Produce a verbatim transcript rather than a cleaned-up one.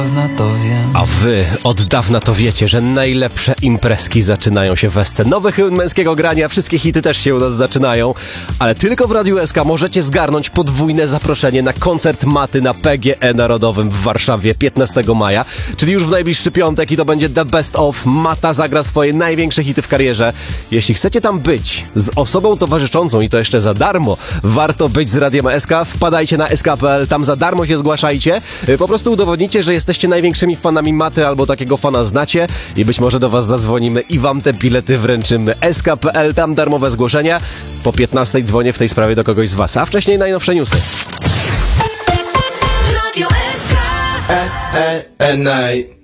To wiem. A wy od dawna to wiecie, że najlepsze imprezki zaczynają się w S C. Nowy hymn męskiego grania, wszystkie hity też się u nas zaczynają, ale tylko w Radiu S K możecie zgarnąć podwójne zaproszenie na koncert Maty na P G E Narodowym w Warszawie piętnastego maja, czyli już w najbliższy piątek i to będzie The Best of. Mata zagra swoje największe hity w karierze. Jeśli chcecie tam być z osobą towarzyszącą i to jeszcze za darmo, warto być z Radiem S K, wpadajcie na S K kropka P L, tam za darmo się zgłaszajcie, po prostu udowodnicie, że jesteście największymi fanami Maty albo takiego fana znacie i być może do was zadzwonimy i wam te bilety wręczymy. S K kropka P L, tam darmowe zgłoszenia. Po piętnastej dzwonię w tej sprawie do kogoś z was, a wcześniej najnowsze newsy. Radio S K. E, e, e, naj.